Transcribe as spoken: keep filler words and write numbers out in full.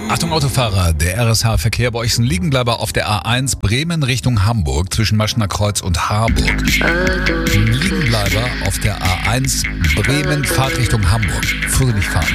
Achtung Autofahrer, der R S H-Verkehr bei euch ist ein Liegenbleiber auf der A eins Bremen Richtung Hamburg zwischen Maschener Kreuz und Harburg. Ein Liegenbleiber auf der A eins Bremen Fahrtrichtung Hamburg. Vorsichtig fahren.